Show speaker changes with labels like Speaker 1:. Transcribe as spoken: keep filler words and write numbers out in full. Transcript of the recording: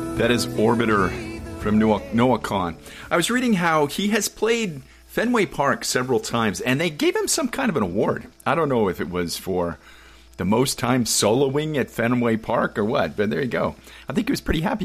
Speaker 1: That is Orbiter from Noah, Noah Kahan. I was reading how he has played Fenway Park several times, and they gave him some kind of an award. I don't know if it was for the most time soloing at Fenway Park or what, but there you go. I think he was pretty happy